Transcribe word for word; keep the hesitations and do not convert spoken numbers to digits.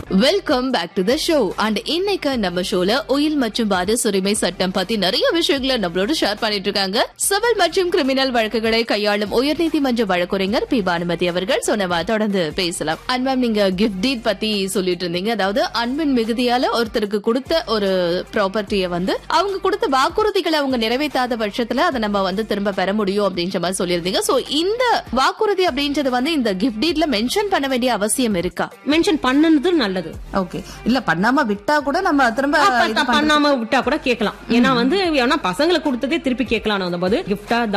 Welcome back to the show. And இன்னைக்கு நம்ம ஷோல உயில் மற்றும் வாரிசு உரிமை சட்டம் பத்தி நிறைய விஷயங்களை நம்மளோட ஷேர் பண்ணிட்டு இருக்காங்க சிவில் மற்றும் கிரிமினல் வழக்குகளை கையாளும் உயர்நீதிமன்ற வழக்கறிஞர் பி பானுமதி அவர்கள். சொன்னவா தொடர்ந்து பேசலாம். அண்ட் மேம், நீங்க கிஃப்ட் டீட் பத்தி சொல்லிட்டு இருந்தீங்க. அதாவது அன்பின் மிகுதியால ஒருத்தருக்கு கொடுத்த ஒரு ப்ராப்பர்ட்டியை வந்து அவங்க கொடுத்த வாக்குறுதிகளை அவங்க நிறைவேற்றாத பட்சத்துல அதை நம்ம வந்து திரும்ப பெற முடியும் அப்படின்ற மாதிரி சொல்லியிருந்தீங்க. சோ இந்த வாக்குறுதி அப்படின்றது வந்து இந்த கிஃப்ட் டீட்ல மென்ஷன் பண்ண வேண்டிய அவசியம் இருக்கா? மென்ஷன் பண்ணது நல்லது. ஓகே, இல்ல பண்ணாம விட்டா கூட நம்ம திரும்ப பண்ணாம விட்டா கூட கேட்கலாம். ஏன்னா வந்து பசங்களை கொடுத்ததே திருப்பி கேட்கலாம். கிஃப்டா